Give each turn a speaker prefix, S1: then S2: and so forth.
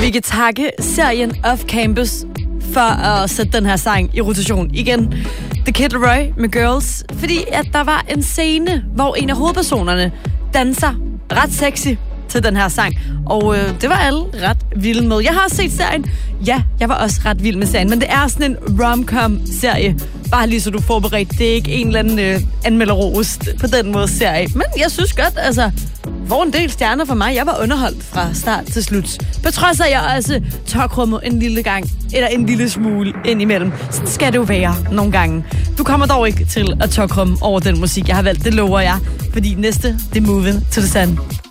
S1: vi kan takke serien Off Campus for at sætte den her sang i rotation igen. The Kid Laroi med Girls, fordi at der var en scene, hvor en af hovedpersonerne danser ret sexy til den her sang. Og det var alle ret vilde med. Jeg har set serien. Ja, jeg var også ret vild med serien, men det er sådan en rom-com-serie. Bare lige så du er forberedt. Det er ikke en eller anden anmelderos på den måde serie. Men jeg synes godt, altså, hvor en del stjerner for mig. Jeg var underholdt fra start til slut. På trods af, at jeg også tørkrummet en lille gang, eller en lille smule ind imellem. Sådan skal det jo være nogle gange. Du kommer dog ikke til at tørkrumme over den musik, jeg har valgt. Det lover jeg. Fordi næste, det er Moving to the Sun.